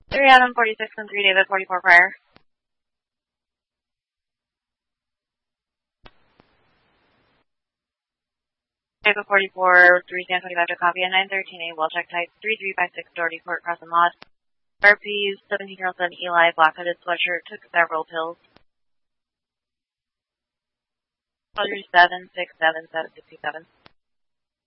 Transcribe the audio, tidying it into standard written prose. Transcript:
3 Adam 46 and 3 David 44 prior. David 44, 3 San 25 to copy, and 913A, well check type, 3356 Doherty Court, Cross and Mod. RP, 17-year-old son Eli, black-hooded sweatshirt, took several pills. 3767 767.